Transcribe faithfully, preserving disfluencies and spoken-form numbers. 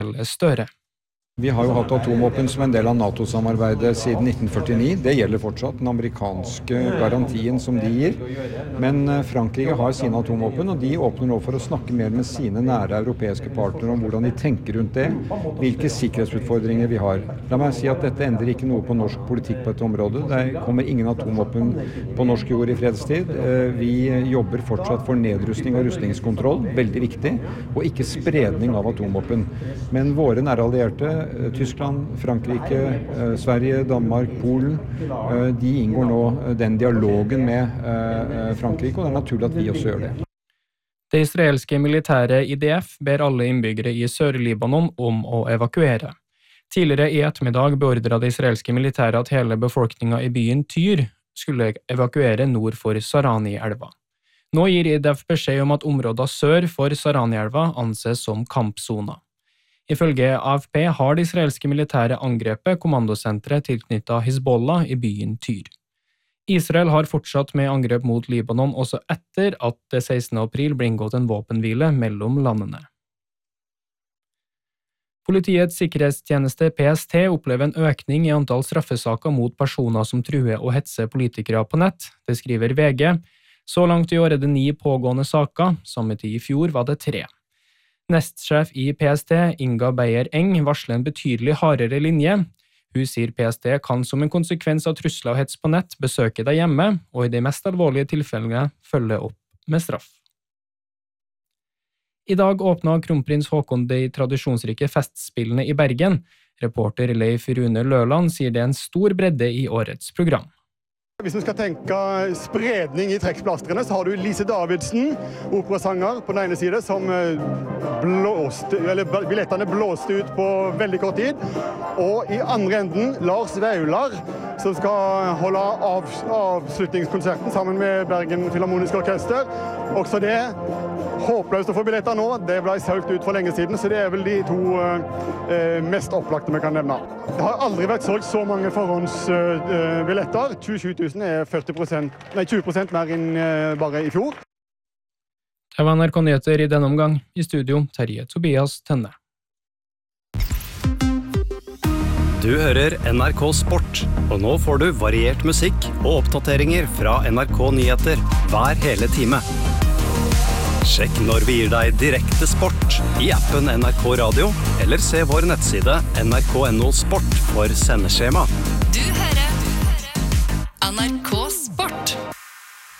Støre. Vi har jo hatt atomvåpen som en del av NATO-samarbeidet siden nitten førtini. Det gjelder fortsatt, den amerikanske garantien som de gir. Men Frankrike har sine atomvåpen, og de åpner nå for å snakke mer med sine nære europeiske partnere om hvordan de tenker rundt det, hvilke sikkerhetsutfordringer vi har. La meg si at dette endrer ikke noe på norsk politikk på dette området. Det kommer ingen atomvåpen på norsk jord i fredstid. Vi jobber fortsatt for nedrustning og rustningskontroll, veldig viktig, og ikke spredning av atomvåpen. Men våre nære allierte, Tyskland, Frankrike, Sverige, Danmark, Polen, de inngår nå den dialogen med Frankrike, og det er naturlig at vi også gjør det. Det israelske militære I D F ber alle innbyggere I Sør-Libanon om å evakuere. Tidligere I ettermiddag beordret det israelske militæret at hele befolkningen I byen Tyr skulle evakuere nord for Sarani-elva. Nå gir I D F beskjed om at områder sør for Sarani-elva anses som kampsona. Ifølge A F P har det israelske militære angrepet kommandosenteret tilknyttet Hezbollah I byen Tyr. Israel har fortsatt med angrep mot Libanon også etter at det sekstende april ble inngått en våpenhvile mellom landene. Politiets sikkerhetstjeneste P S T opplever en økning I antall straffesaker mot personer som truer og hetser politikere på nett, det skriver V G. Så langt I år er det ni pågående saker, samme tid I fjor var det tre. Nestsjef I P S T, Inga Beyer Eng, varsler en betydelig hardere linje. Hun sier P S T kan som en konsekvens av trusler og hets på nett besøke deg hjemme, og I de mest alvorlige tilfellene følge opp med straff. I dag åpnet kronprins Haakon de tradisjonsrike festspillene I Bergen. Reporter Leif Rune Løland sier det er en stor bredde I årets program. Hvis vi skal tenke spredning I trekkplastrene, så har du Lise Davidsen, operasanger på den ene side, som blåste, eller billettene blåste ut på veldig kort tid. Og I andre enden Lars Vaular, som skal holde av, avslutningskonserten sammen med Bergen Filharmoniske Orkester. Også det håpløst å få billetter nå. Det ble solgt ut for lenge siden, så det er vel de to eh, mest opplagte vi kan nevne. Det har aldri vært solgt så mange forhåndsbilletter. tjuesju tusen er førti prosent, nei, tjue prosent mer enn eh, bare I fjor. Det var N R K Nyheter I denne omgang. I studio, Terje Tobias Tenne. Du hører N R K Sport, og nå får du variert musikk og oppdateringer fra N R K Nyheter hver hele time. Sjekk når vi gir deg direkte sport I appen N R K Radio, eller se vår nettside N R K punktum N O sport for sendeskjema. Du hører N R K Sport.